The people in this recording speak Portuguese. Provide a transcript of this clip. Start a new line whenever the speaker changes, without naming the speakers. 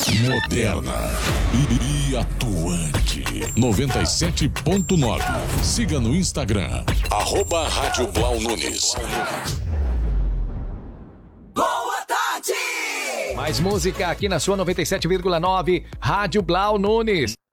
Moderna e atuante. 97.9. Siga no Instagram, @Rádio Blau Nunes.
Boa tarde!
Mais música aqui na sua 97,9, Rádio Blau Nunes.